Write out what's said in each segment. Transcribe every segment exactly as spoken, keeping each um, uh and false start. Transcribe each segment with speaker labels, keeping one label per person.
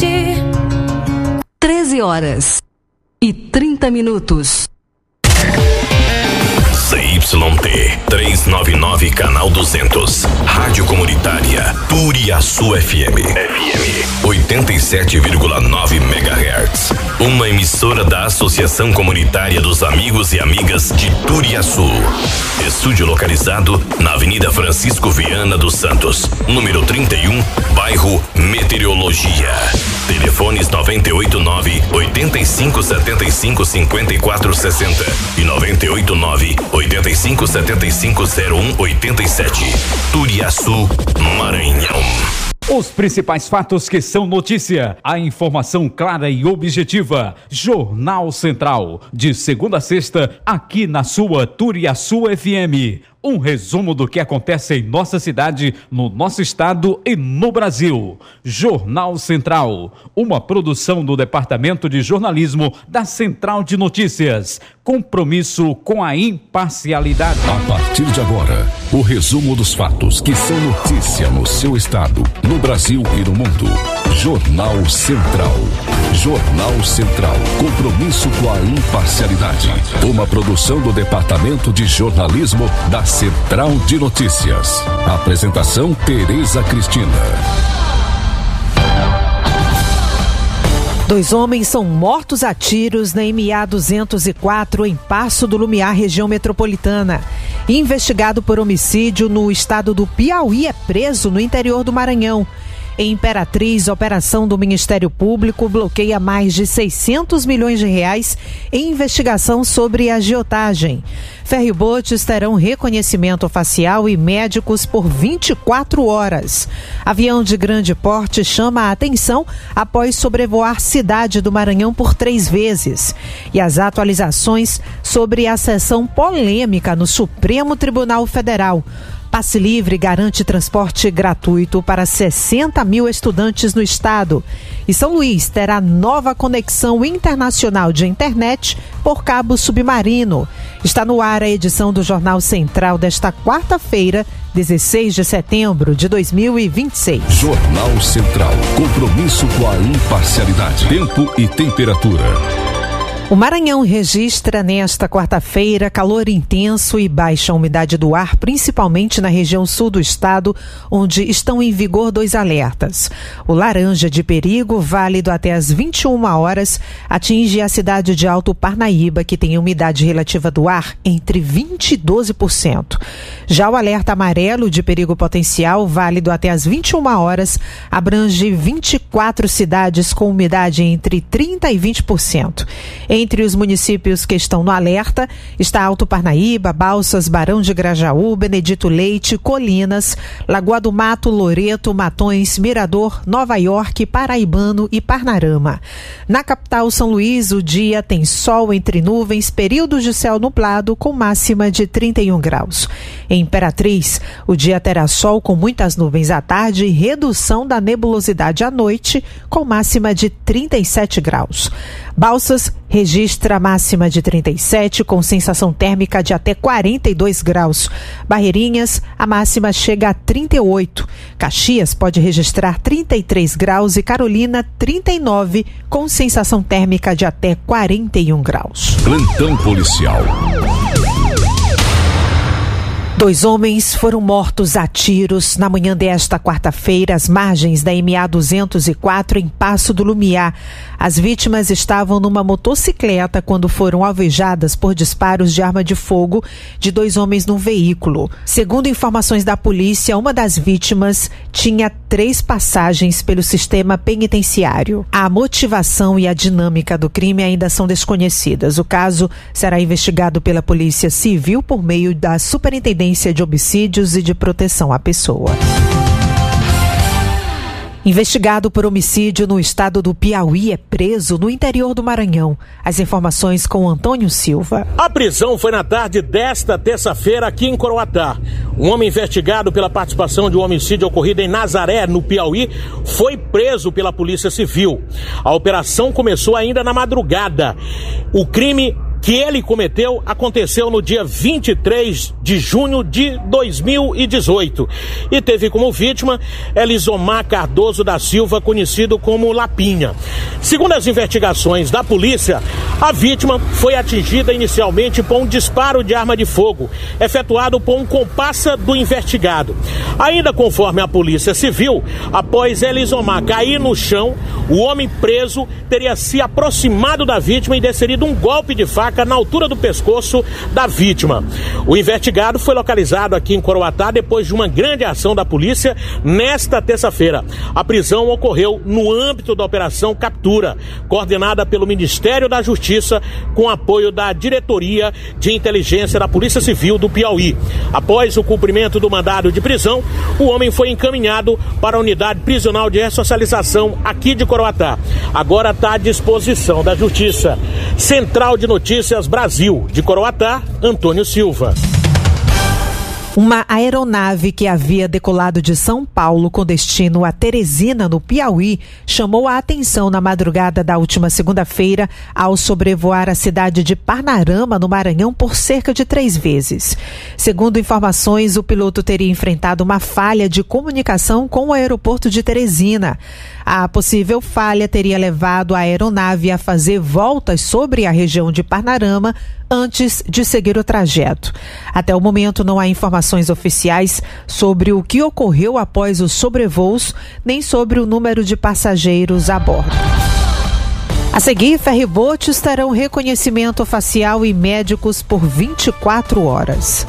Speaker 1: ti.
Speaker 2: treze horas e trinta minutos.
Speaker 3: C Y T trezentos e noventa e nove, canal duzentos. Rádio Comunitária Turiaçu F M. F M oitenta e sete vírgula nove megahertz. Uma emissora da Associação Comunitária dos Amigos e Amigas de Turiaçu. Estúdio localizado na Avenida Francisco Viana dos Santos, número trinta e um, bairro Meteorologia. Telefones noventa e oito nove, oitenta e cinco, setenta e cinco, cinquenta e quatro sessenta e noventa e oito nove, oitenta e cinco, setenta e cinco, zero um, oitenta e sete. Turiaçu, Maranhão.
Speaker 4: Os principais fatos que são notícia, a informação clara e objetiva. Jornal Central, de segunda a sexta, aqui na sua Turiaçu F M. Um resumo do que acontece em nossa cidade, no nosso estado e no Brasil. Jornal Central, uma produção do Departamento de Jornalismo da Central de Notícias. Compromisso com a imparcialidade.
Speaker 5: A partir de agora, o resumo dos fatos que são notícia no seu estado, no Brasil e no mundo. Jornal Central. Jornal Central. Compromisso com a imparcialidade. Uma produção do Departamento de Jornalismo da Central de Notícias. Apresentação: Tereza Cristina.
Speaker 6: Dois homens são mortos a tiros na M A duzentos e quatro em Passo do Lumiar, região metropolitana. Investigado por homicídio no estado do Piauí é preso no interior do Maranhão. Em Imperatriz, a operação do Ministério Público bloqueia mais de seiscentos milhões de reais em investigação sobre agiotagem. Ferryboats terão reconhecimento facial e médicos por vinte e quatro horas. Avião de grande porte chama a atenção após sobrevoar cidade do Maranhão por três vezes. E as atualizações sobre a sessão polêmica no Supremo Tribunal Federal. Passe Livre garante transporte gratuito para sessenta mil estudantes no estado. E São Luís terá nova conexão internacional de internet por cabo submarino. Está no ar a edição do Jornal Central desta quarta-feira, dezesseis de setembro de dois mil e vinte e seis.
Speaker 5: Jornal Central. Compromisso com a imparcialidade. Tempo e temperatura.
Speaker 6: O Maranhão registra nesta quarta-feira calor intenso e baixa umidade do ar, principalmente na região sul do estado, onde estão em vigor dois alertas. O laranja de perigo, válido até às vinte e uma horas, atinge a cidade de Alto Parnaíba, que tem umidade relativa do ar entre vinte e doze por cento. Já o alerta amarelo de perigo potencial, válido até às vinte e uma horas, abrange vinte e quatro cidades com umidade entre trinta e vinte por cento. Entre os municípios que estão no alerta está Alto Parnaíba, Balsas, Barão de Grajaú, Benedito Leite, Colinas, Lagoa do Mato, Loreto, Matões, Mirador, Nova York, Paraibano e Parnarama. Na capital São Luís, o dia tem sol entre nuvens, períodos de céu nublado com máxima de trinta e um graus. Em Imperatriz, o dia terá sol com muitas nuvens à tarde e redução da nebulosidade à noite com máxima de trinta e sete graus. Balsas registra máxima de trinta e sete, com sensação térmica de até quarenta e dois graus. Barreirinhas, a máxima chega a trinta e oito. Caxias pode registrar trinta e três graus e Carolina trinta e nove, com sensação térmica de até quarenta e um graus.
Speaker 5: Plantão policial.
Speaker 6: Dois homens foram mortos a tiros na manhã desta quarta-feira, às margens da M A duzentos e quatro, em Passo do Lumiar. As vítimas estavam numa motocicleta quando foram alvejadas por disparos de arma de fogo de dois homens num veículo. Segundo informações da polícia, uma das vítimas tinha três passagens pelo sistema penitenciário. A motivação e a dinâmica do crime ainda são desconhecidas. O caso será investigado pela Polícia Civil por meio da Superintendência de Homicídios e de Proteção à Pessoa. Investigado por homicídio no estado do Piauí é preso no interior do Maranhão. As informações com Antônio Silva.
Speaker 7: A prisão foi na tarde desta terça-feira aqui em Coroatá. Um homem investigado pela participação de um homicídio ocorrido em Nazaré, no Piauí, foi preso pela Polícia Civil. A operação começou ainda na madrugada. O crime que ele cometeu aconteceu no dia vinte e três de junho de dois mil e dezoito e teve como vítima Elisomar Cardoso da Silva, conhecido como Lapinha. Segundo as investigações da polícia, a vítima foi atingida inicialmente por um disparo de arma de fogo, efetuado por um comparsa do investigado. Ainda conforme a Polícia Civil, após Elisomar cair no chão, o homem preso teria se aproximado da vítima e desferido um golpe de faca na altura do pescoço da vítima. O investigado foi localizado aqui em Coroatá depois de uma grande ação da polícia nesta terça-feira. A prisão ocorreu no âmbito da Operação Captura, coordenada pelo Ministério da Justiça com apoio da Diretoria de Inteligência da Polícia Civil do Piauí. Após o cumprimento do mandado de prisão, o homem foi encaminhado para a unidade prisional de ressocialização aqui de Coroatá. Agora está à disposição da Justiça. Central de Notícias Brasil, de Coroatá, Antônio Silva.
Speaker 6: Uma aeronave que havia decolado de São Paulo com destino a Teresina, no Piauí, chamou a atenção na madrugada da última segunda-feira ao sobrevoar a cidade de Parnarama, no Maranhão, por cerca de três vezes. Segundo informações, o piloto teria enfrentado uma falha de comunicação com o aeroporto de Teresina. A possível falha teria levado a aeronave a fazer voltas sobre a região de Parnarama antes de seguir o trajeto. Até o momento não há informações oficiais sobre o que ocorreu após os sobrevoos, nem sobre o número de passageiros a bordo. A seguir, ferribotes terão reconhecimento facial e médicos por vinte e quatro horas.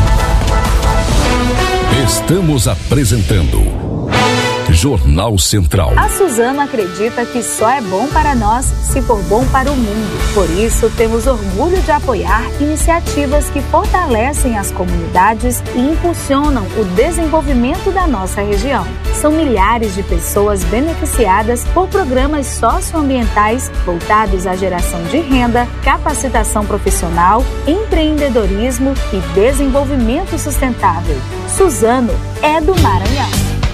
Speaker 5: Estamos apresentando Jornal Central.
Speaker 1: A Suzano acredita que só é bom para nós se for bom para o mundo. Por isso, temos orgulho de apoiar iniciativas que fortalecem as comunidades e impulsionam o desenvolvimento da nossa região. São milhares de pessoas beneficiadas por programas socioambientais voltados à geração de renda, capacitação profissional, empreendedorismo e desenvolvimento sustentável. Suzano é do Maranhão.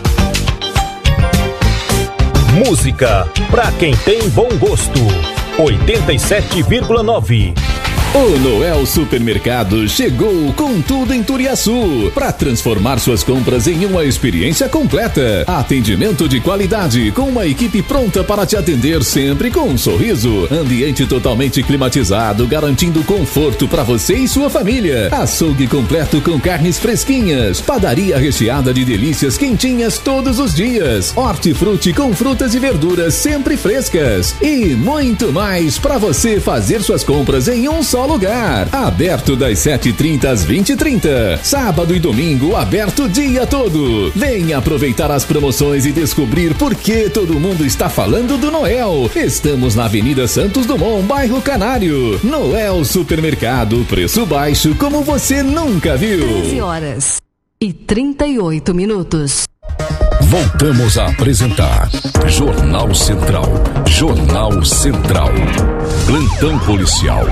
Speaker 8: Música pra quem tem bom gosto. oitenta e sete vírgula nove.
Speaker 9: O Noel Supermercado chegou com tudo em Turiaçu para transformar suas compras em uma experiência completa. Atendimento de qualidade com uma equipe pronta para te atender sempre com um sorriso. Ambiente totalmente climatizado, garantindo conforto para você e sua família. Açougue completo com carnes fresquinhas. Padaria recheada de delícias quentinhas todos os dias. Hortifruti com frutas e verduras sempre frescas. E muito mais para você fazer suas compras em um só lugar. Aberto das sete e trinta às vinte e trinta. Sábado e domingo aberto o dia todo. Venha aproveitar as promoções e descobrir por que todo mundo está falando do Noel. Estamos na Avenida Santos Dumont, bairro Canário. Noel Supermercado, preço baixo como você nunca viu.
Speaker 2: treze horas e trinta e oito minutos.
Speaker 5: Voltamos a apresentar Jornal Central. Jornal Central. Plantão policial.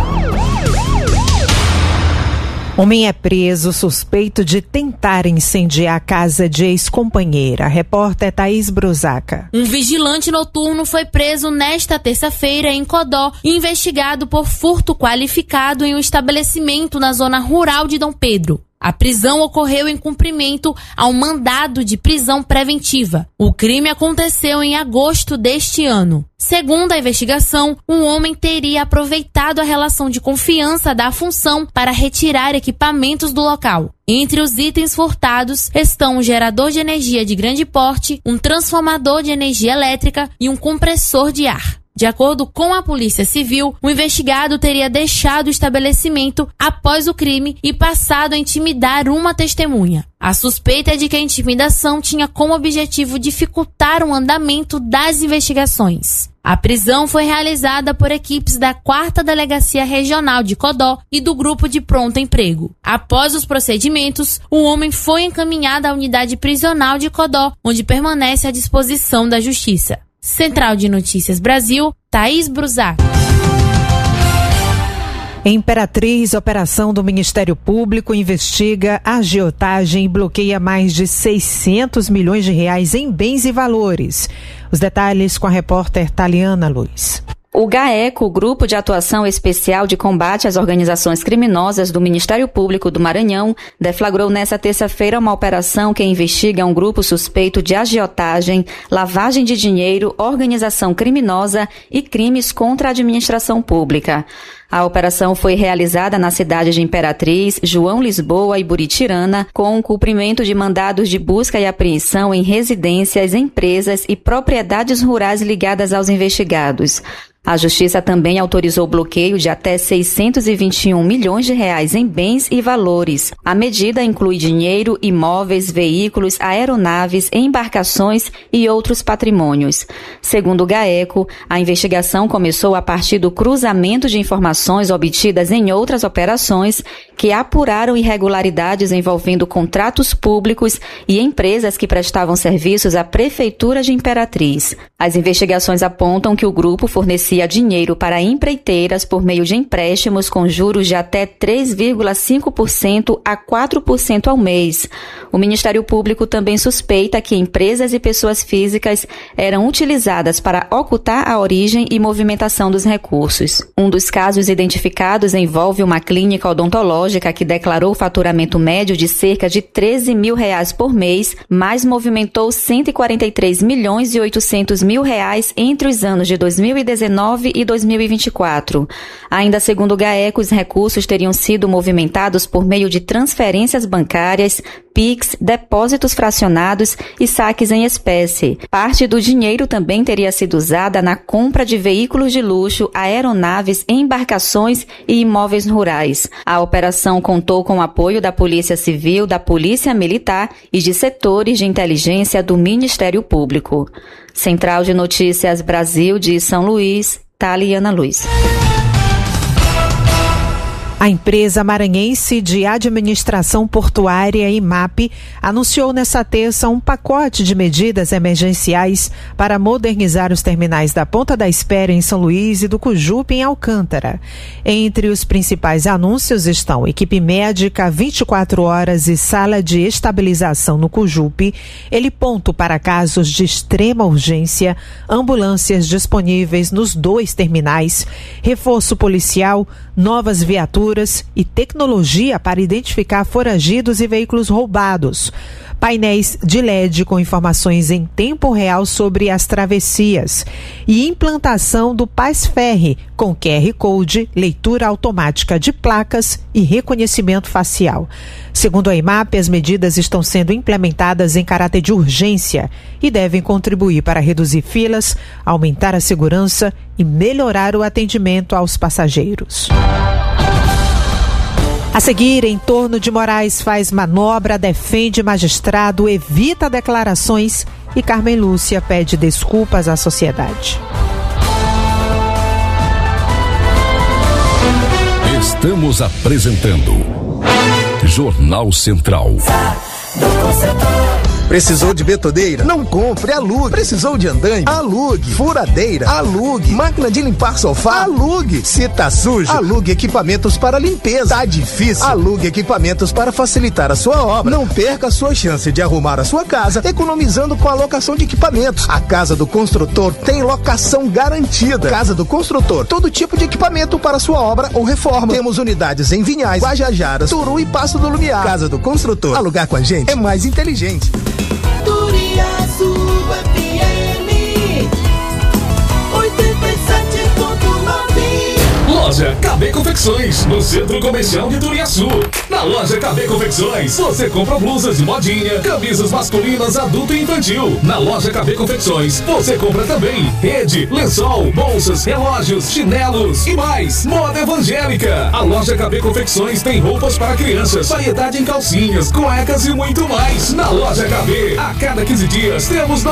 Speaker 6: Homem é preso suspeito de tentar incendiar a casa de ex-companheira. Repórter Thaís Brusaca.
Speaker 10: Um vigilante noturno foi preso nesta terça-feira em Codó, investigado por furto qualificado em um estabelecimento na zona rural de Dom Pedro. A prisão ocorreu em cumprimento a um mandado de prisão preventiva. O crime aconteceu em agosto deste ano. Segundo a investigação, um homem teria aproveitado a relação de confiança da função para retirar equipamentos do local. Entre os itens furtados estão um gerador de energia de grande porte, um transformador de energia elétrica e um compressor de ar. De acordo com a Polícia Civil, o investigado teria deixado o estabelecimento após o crime e passado a intimidar uma testemunha. A suspeita é de que a intimidação tinha como objetivo dificultar o andamento das investigações. A prisão foi realizada por equipes da quarta Delegacia Regional de Codó e do Grupo de Pronto Emprego. Após os procedimentos, o homem foi encaminhado à unidade prisional de Codó, onde permanece à disposição da Justiça. Central de Notícias Brasil, Thaís Brusac.
Speaker 6: Imperatriz, operação do Ministério Público, investiga agiotagem e bloqueia mais de seiscentos milhões de reais em bens e valores. Os detalhes com a repórter Taliana Luiz.
Speaker 11: O GAECO, Grupo de Atuação Especial de Combate às Organizações Criminosas do Ministério Público do Maranhão, deflagrou nesta terça-feira uma operação que investiga um grupo suspeito de agiotagem, lavagem de dinheiro, organização criminosa e crimes contra a administração pública. A operação foi realizada na cidade de Imperatriz, João Lisboa e Buritirana, com o cumprimento de mandados de busca e apreensão em residências, empresas e propriedades rurais ligadas aos investigados. A Justiça também autorizou o bloqueio de até seiscentos e vinte e um milhões de reais em bens e valores. A medida inclui dinheiro, imóveis, veículos, aeronaves, embarcações e outros patrimônios. Segundo o GAECO, a investigação começou a partir do cruzamento de informações obtidas em outras operações que apuraram irregularidades envolvendo contratos públicos e empresas que prestavam serviços à Prefeitura de Imperatriz. As investigações apontam que o grupo fornecia dinheiro para empreiteiras por meio de empréstimos com juros de até três vírgula cinco por cento a quatro por cento ao mês. O Ministério Público também suspeita que empresas e pessoas físicas eram utilizadas para ocultar a origem e movimentação dos recursos. Um dos casos identificados envolve uma clínica odontológica que declarou faturamento médio de cerca de treze mil reais por mês, mas movimentou cento e quarenta e três milhões e oitocentos mil reais entre os anos de dois mil e dezenove e dois mil e vinte e quatro. Ainda segundo o GAECO, os recursos teriam sido movimentados por meio de transferências bancárias, Pix, depósitos fracionados e saques em espécie. Parte do dinheiro também teria sido usada na compra de veículos de luxo, aeronaves, embarcações e imóveis rurais. A operação contou com o apoio da Polícia Civil, da Polícia Militar e de setores de inteligência do Ministério Público. Central de Notícias Brasil de São Luís, Taliana Luiz.
Speaker 6: A empresa maranhense de administração portuária, I M A P, anunciou nesta terça um pacote de medidas emergenciais para modernizar os terminais da Ponta da Espera em São Luís e do Cujupe em Alcântara. Entre os principais anúncios estão equipe médica vinte e quatro horas e sala de estabilização no Cujupe, heliponto para casos de extrema urgência, ambulâncias disponíveis nos dois terminais, reforço policial, novas viaturas e tecnologia para identificar foragidos e veículos roubados. Painéis de L E D com informações em tempo real sobre as travessias e implantação do PASFERRE com Q R Code, leitura automática de placas e reconhecimento facial. Segundo a I M A P, as medidas estão sendo implementadas em caráter de urgência e devem contribuir para reduzir filas, aumentar a segurança e melhorar o atendimento aos passageiros. A seguir, em torno de Moraes faz manobra, defende magistrado, evita declarações e Carmen Lúcia pede desculpas à sociedade.
Speaker 5: Estamos apresentando Jornal Central.
Speaker 12: Precisou de betoneira? Não compre, alugue. Precisou de andaime? Alugue. Furadeira? Alugue. Máquina de limpar sofá? Alugue. Se tá sujo? Alugue equipamentos para limpeza. Tá difícil? Alugue equipamentos para facilitar a sua obra. Não perca a sua chance de arrumar a sua casa economizando com a locação de equipamentos. A Casa do Construtor tem locação garantida. Casa do Construtor, todo tipo de equipamento para sua obra ou reforma. Temos unidades em Vinhais, Guajajaras, Turu e Passo do Lumiar. Casa do Construtor. Alugar com a gente é mais inteligente.
Speaker 13: Turiaçu F M oitenta e sete ponto nove.
Speaker 9: Loja K B Confecções, no Centro Comercial de Turiaçu. Na loja K B Confecções, você compra blusas de modinha, camisas masculinas, adulto e infantil. Na loja K B Confecções, você compra também rede, lençol, bolsas, relógios, chinelos e mais. Moda evangélica. A loja K B Confecções tem roupas para crianças, variedade em calcinhas, cuecas e muito mais. Na loja K B, a cada quinze dias temos